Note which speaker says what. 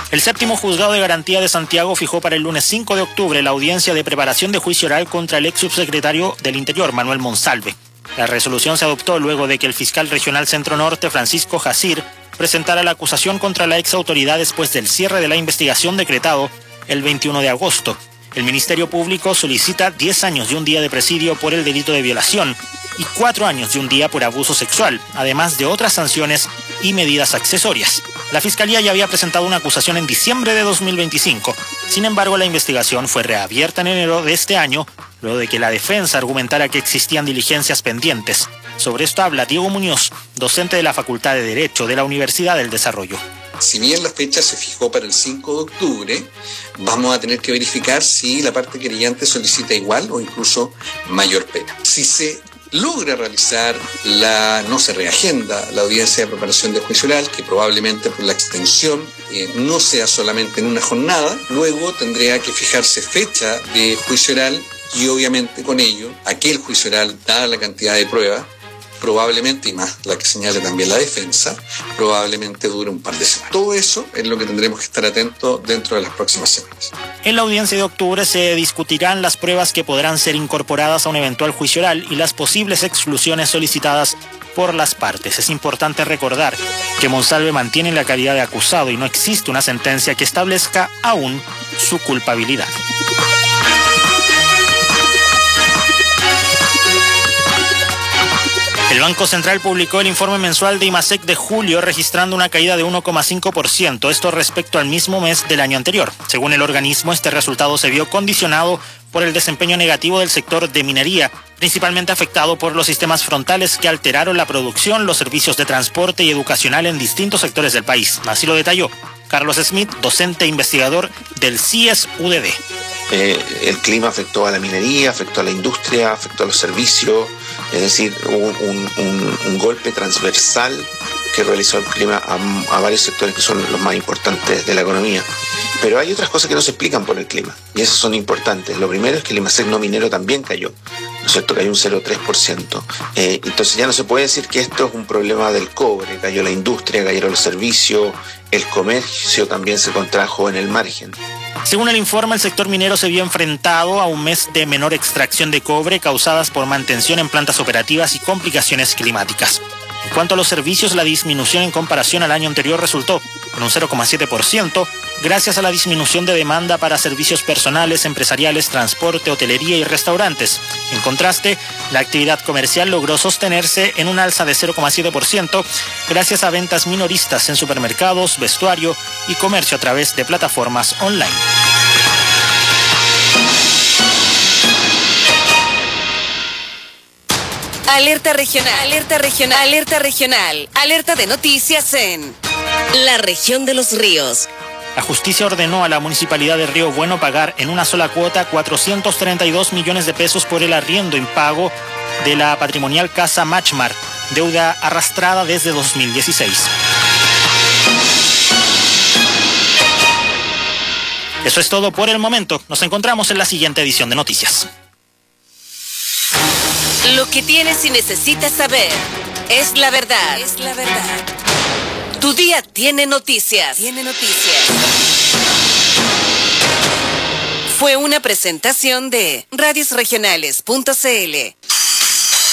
Speaker 1: El séptimo juzgado de garantía de Santiago fijó para el lunes 5 de octubre la audiencia de preparación de juicio oral contra el ex subsecretario del Interior, Manuel Monsalve. La resolución se adoptó luego de que el fiscal regional Centro Norte, Francisco Jacir, presentara la acusación contra la ex autoridad después del cierre de la investigación decretado el 21 de agosto. El Ministerio Público solicita 10 años y un día de presidio por el delito de violación y 4 años y un día por abuso sexual, además de otras sanciones y medidas accesorias. La Fiscalía ya había presentado una acusación en diciembre de 2025. Sin embargo, la investigación fue reabierta en enero de este año, luego de que la defensa argumentara que existían diligencias pendientes. Sobre esto habla Diego Muñoz, docente de la Facultad de Derecho de la Universidad del Desarrollo.
Speaker 2: Si bien la fecha se fijó para el 5 de octubre, vamos a tener que verificar si la parte querellante solicita igual o incluso mayor pena. Si se logra realizar no se reagenda la audiencia de preparación de juicio oral, que probablemente por la extensión no sea solamente en una jornada, luego tendría que fijarse fecha de juicio oral y obviamente con ello aquel juicio oral, dada la cantidad de pruebas, probablemente, y más la que señale también la defensa, probablemente dure un par de semanas. Todo eso es lo que tendremos que estar atentos dentro de las próximas semanas.
Speaker 1: En la audiencia de octubre se discutirán las pruebas que podrán ser incorporadas a un eventual juicio oral y las posibles exclusiones solicitadas por las partes. Es importante recordar que Monsalve mantiene la calidad de acusado y no existe una sentencia que establezca aún su culpabilidad. El Banco Central publicó el informe mensual de IMASEC de julio, registrando una caída de 1,5%, esto respecto al mismo mes del año anterior. Según el organismo, este resultado se vio condicionado por el desempeño negativo del sector de minería, principalmente afectado por los sistemas frontales que alteraron la producción, los servicios de transporte y educacional en distintos sectores del país. Así lo detalló Carlos Smith, docente e investigador del CIES-UDD.
Speaker 3: El clima afectó a la minería, afectó a la industria, afectó a los servicios, es decir, hubo un golpe transversal que realizó el clima a varios sectores que son los más importantes de la economía. Pero hay otras cosas que no se explican por el clima, y esas son importantes. Lo primero es que el IMASEC no minero también cayó, ¿no es cierto? Cayó un 0,3%. Entonces ya no se puede decir que esto es un problema del cobre, cayó la industria, cayeron los servicios, el comercio también se contrajo en el margen.
Speaker 1: Según el informe, el sector minero se vio enfrentado a un mes de menor extracción de cobre causadas por mantención en plantas operativas y complicaciones climáticas. En cuanto a los servicios, la disminución en comparación al año anterior resultó en un 0,7%, gracias a la disminución de demanda para servicios personales, empresariales, transporte, hotelería y restaurantes. En contraste, la actividad comercial logró sostenerse en un alza de 0,7%, gracias a ventas minoristas en supermercados, vestuario y comercio a través de plataformas online.
Speaker 4: Alerta regional, alerta regional, alerta regional, alerta de noticias en la región de Los Ríos.
Speaker 1: La justicia ordenó a la municipalidad de Río Bueno pagar en una sola cuota 432 millones de pesos por el arriendo impago de la patrimonial Casa Machmar, deuda arrastrada desde 2016. Eso es todo por el momento. Nos encontramos en la siguiente edición de Noticias.
Speaker 4: Lo que tienes y necesitas saber es la verdad. Es la verdad. Tu día tiene noticias. Tiene noticias. Fue una presentación de radiosregionales.cl.